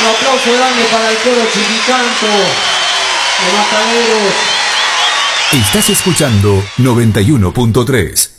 aplauso grande para el coro Chiquicanto de Mataderos. Estás escuchando 91.3.